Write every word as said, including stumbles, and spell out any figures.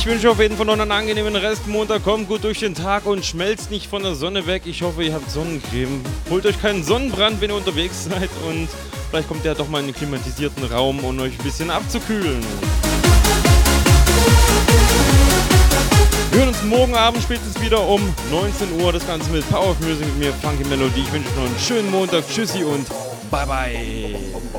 Ich wünsche auf jeden Fall noch einen angenehmen Restmontag. Kommt gut durch den Tag und schmelzt nicht von der Sonne weg. Ich hoffe, ihr habt Sonnencreme. Holt euch keinen Sonnenbrand, wenn ihr unterwegs seid. Und vielleicht kommt ihr doch mal in einen klimatisierten Raum, um euch ein bisschen abzukühlen. Wir hören uns morgen Abend spätestens wieder um neunzehn Uhr. Das Ganze mit Power of Music mit mir, Funky Melody. Ich wünsche euch noch einen schönen Montag. Tschüssi und bye bye.